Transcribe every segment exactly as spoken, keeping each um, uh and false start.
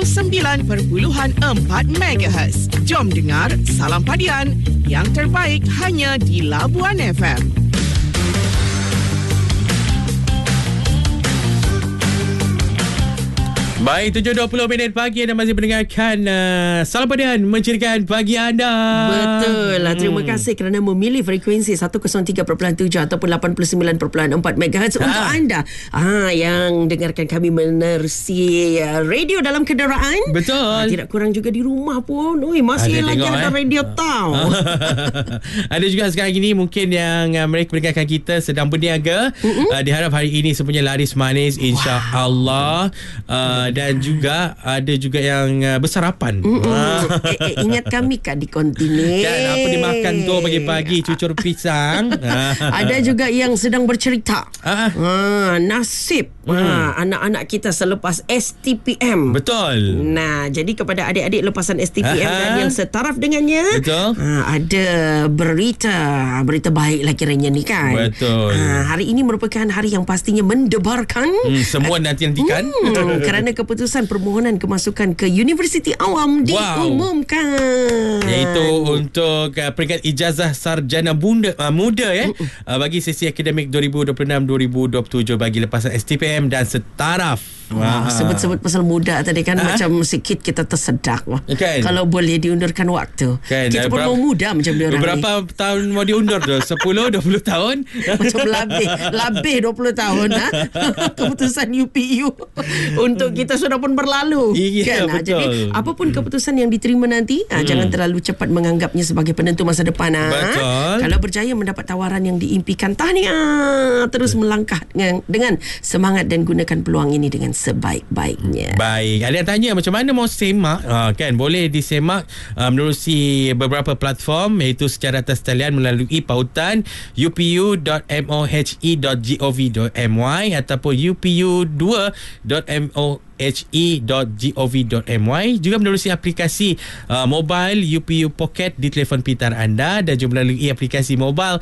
sembilan perpuluhan empat megahertz. Jom dengar Salam Padian, yang terbaik hanya di Labuan F M. Baik, tujuh dua puluh minit pagi anda masih mendengarkan uh, Salam Padian menceriakan pagi anda. Betul lah. Terima hmm. kasih kerana memilih frekuensi seratus tiga perpuluhan tujuh ataupun lapan puluh sembilan perpuluhan empat megahertz ha. Untuk anda ah, yang dengarkan kami menerusi uh, radio dalam kenderaan. Betul. Ah, tidak kurang juga di rumah pun. Ui, masih ada lagi tengok, ada eh. radio tau. Ada juga sekarang ini mungkin yang uh, mereka mendengarkan kita sedang berniaga. Uh, diharap hari ini semuanya laris manis insya-Allah. Uh, dan juga ada juga yang uh, bersarapan. eh, eh, ingat kami kan di kontinen. Kan apa dimakan tu pagi-pagi, cucur pisang. Ada juga yang sedang bercerita. Ah. Ha, nasib hmm. ha, anak-anak kita selepas S T P M. Betul. Nah, jadi kepada adik-adik lepasan S T P M Aha. dan yang setaraf dengannya. Betul. Ha, ada berita, berita baik lah kiranya ni kan. Betul. Ha, hari ini merupakan hari yang pastinya mendebarkan. Hmm, semua nanti-nantikan. Hmm, kerana keputusan permohonan kemasukan ke Universiti Awam wow. diumumkan. Iaitu untuk uh, peringkat ijazah sarjana muda, uh, muda ya uh, bagi sesi akademik dua ribu dua puluh enam dua ribu dua puluh tujuh bagi lepasan S T P M dan setaraf. Wah, sebut-sebut pasal muda tadi kan ha? Macam sikit kita tersedak wah. Kan? Kalau boleh diundurkan waktu kan? Kita pun berapa, mau muda macam dia orang berapa ni. Tahun mau diundur tu? sepuluh dua puluh tahun? Macam lebih Lebih dua puluh tahun ha? Keputusan U P U untuk kita sudah pun berlalu. Iya, kan? betul. Jadi apapun keputusan yang diterima nanti ha, hmm. jangan terlalu cepat menganggapnya sebagai penentu masa depan ha? Betul. Kalau berjaya mendapat tawaran yang diimpikan, tahniah. Terus melangkah dengan, dengan semangat dan gunakan peluang ini dengan sebaik-baiknya. Baik. Ada yang tanya macam mana mau semak ha, kan boleh disemak uh, menerusi beberapa platform iaitu secara atas talian melalui pautan u p u dot mohe dot gov dot my ataupun u p u dua dot mohe dot gov dot my, juga menerusi aplikasi uh, mobile U P U Pocket di telefon pintar anda dan juga melalui aplikasi mobile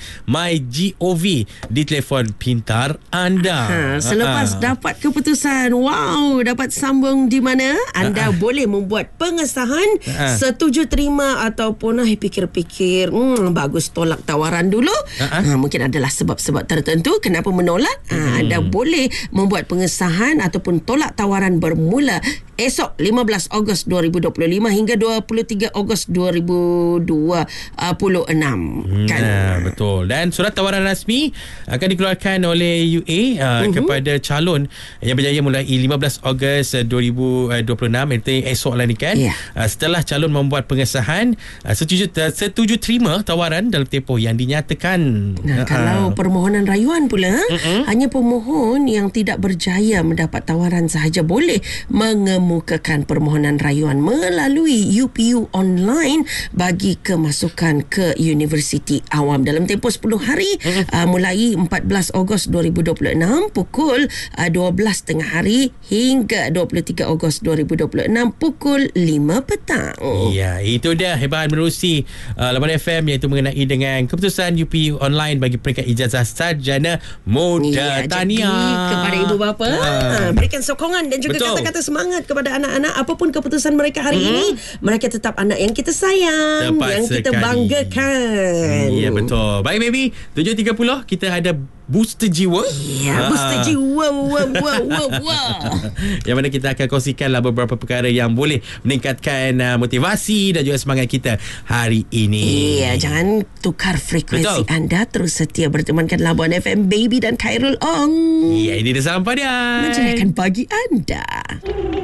MyGov di telefon pintar anda. Ha, selepas ha. dapat keputusan, wow, dapat sambung di mana anda ha. boleh membuat pengesahan ha. setuju terima ataupun eh, fikir-fikir hmm, bagus tolak tawaran dulu. Ha. Ha, mungkin adalah sebab-sebab tertentu kenapa menolak. Ha, hmm. Anda boleh membuat pengesahan ataupun tolak tawaran bermula esok lima belas Ogos dua ribu dua puluh lima hingga dua puluh tiga Ogos dua ribu dua puluh enam. Kan? Nah, betul. Dan surat tawaran rasmi akan dikeluarkan oleh U A uh, uh-huh. kepada calon yang berjaya mulai lima belas Ogos dua ribu dua puluh enam, itu esok lah ni kan. Yeah. Uh, setelah calon membuat pengesahan uh, setuju uh, setuju terima tawaran dalam tempoh yang dinyatakan. Nah, uh, kalau uh. permohonan rayuan pula uh-uh. hanya pemohon yang tidak berjaya mendapat tawaran sahaja boleh mengemukakan permohonan rayuan melalui U P U online bagi kemasukan ke Universiti Awam dalam tempoh sepuluh hari uh-huh. uh, mulai empat belas Ogos dua ribu dua puluh enam pukul uh, dua belas tengah hari hingga dua puluh tiga Ogos dua ribu dua puluh enam pukul lima petang. Ya, itu dia hebat menerusi uh, Labuan F M iaitu mengenai dengan keputusan U P U online bagi peringkat ijazah sarjana muda. Ya, tahniah kepada ibu bapa uh. berikan sokongan dan juga Betul. kata-kata semangat kepada anak-anak apapun keputusan mereka hari hmm. ini, mereka tetap anak yang kita sayang, Tepat yang sekali. kita banggakan. Ya, betul. Baik baby, tujuh tiga puluh kita ada booster jiwa. Ya, ha. booster jiwa. Wow, wow, wow, wow. Yang mana kita akan kongsikanlah beberapa perkara yang boleh meningkatkan uh, motivasi dan juga semangat kita hari ini. Ya, jangan tukar frekuensi Betul. anda, terus setia bertemankan Labuan F M, Baby dan Khairul Ong. Ya, ini dia Salam Padian. Mencerahkan pagi anda.